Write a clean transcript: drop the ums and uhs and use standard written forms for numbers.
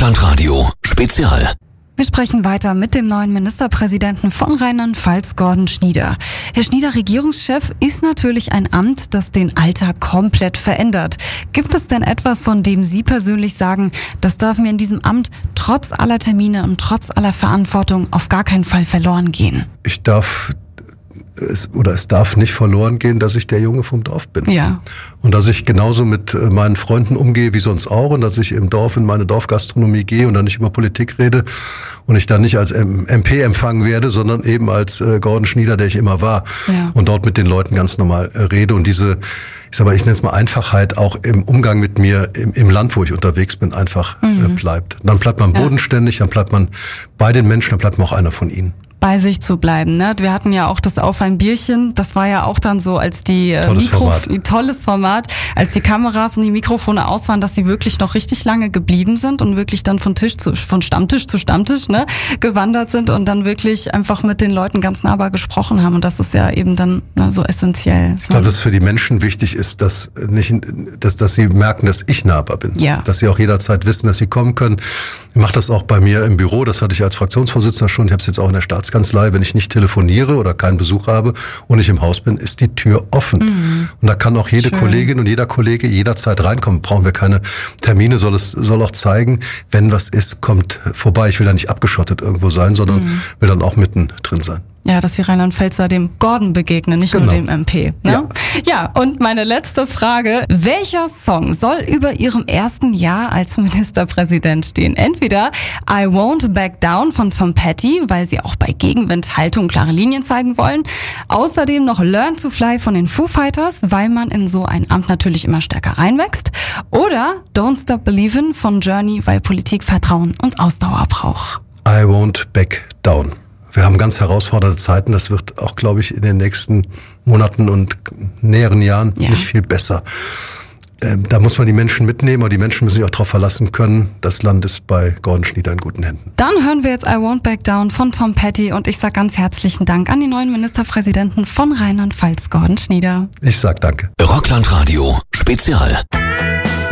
Rockland Radio Spezial. Wir sprechen weiter mit dem neuen Ministerpräsidenten von Rheinland-Pfalz, Gordon Schnieder. Herr Schnieder, Regierungschef ist natürlich ein Amt, das den Alltag komplett verändert. Gibt es denn etwas, von dem Sie persönlich sagen, das darf mir in diesem Amt trotz aller Termine und trotz aller Verantwortung auf gar keinen Fall verloren gehen? Es darf nicht verloren gehen, dass ich der Junge vom Dorf bin. Ja. Und dass ich genauso mit meinen Freunden umgehe wie sonst auch und dass ich im Dorf in meine Dorfgastronomie gehe und dann nicht über Politik rede und ich dann nicht als MP empfangen werde, sondern eben als Gordon Schnieder, der ich immer war. Ja. Und dort mit den Leuten ganz normal rede und diese, ich nenne es mal Einfachheit auch im Umgang mit mir im Land, wo ich unterwegs bin, einfach bleibt. Dann bleibt man bodenständig, dann bleibt man bei den Menschen, dann bleibt man auch einer von ihnen. Bei sich zu bleiben, ne? Wir hatten ja auch das Auf ein Bierchen, das war ja auch dann so, als die tolles Format, als die Kameras und die Mikrofone aus waren, dass sie wirklich noch richtig lange geblieben sind und wirklich dann von Stammtisch zu Stammtisch, ne, gewandert sind und dann wirklich einfach mit den Leuten ganz nahbar gesprochen haben, und das ist ja eben dann so essentiell. Ich glaube, dass für die Menschen wichtig ist, dass sie merken, dass ich nahbar bin. Ja. Dass sie auch jederzeit wissen, dass sie kommen können. Ich mache das auch bei mir im Büro, das hatte ich als Fraktionsvorsitzender schon, ich habe es jetzt auch in der Staatskanzlei, wenn ich nicht telefoniere oder keinen Besuch habe und ich im Haus bin, ist die Tür offen. Und da kann auch jede Kollegin und jeder Kollege jederzeit reinkommen. Brauchen wir keine Termine, soll auch zeigen, wenn was ist, kommt vorbei. Ich will da nicht abgeschottet irgendwo sein, sondern will dann auch mitten drin sein. Ja, dass die Rheinland-Pfälzer dem Gordon begegnen, nicht nur dem MP. Ne? Ja, und meine letzte Frage. Welcher Song soll über Ihrem ersten Jahr als Ministerpräsident stehen? Entweder I Won't Back Down von Tom Petty, weil Sie auch bei Gegenwind Haltung klare Linien zeigen wollen. Außerdem noch Learn to Fly von den Foo Fighters, weil man in so ein Amt natürlich immer stärker reinwächst. Oder Don't Stop Believin' von Journey, weil Politik Vertrauen und Ausdauer braucht. I Won't Back Down. Wir haben ganz herausfordernde Zeiten. Das wird auch, glaube ich, in den nächsten Monaten und näheren Jahren nicht viel besser. Da muss man die Menschen mitnehmen, aber die Menschen müssen sich auch darauf verlassen können. Das Land ist bei Gordon Schnieder in guten Händen. Dann hören wir jetzt I Won't Back Down von Tom Petty und ich sage ganz herzlichen Dank an den neuen Ministerpräsidenten von Rheinland-Pfalz, Gordon Schnieder. Ich sage danke. Rockland Radio Spezial.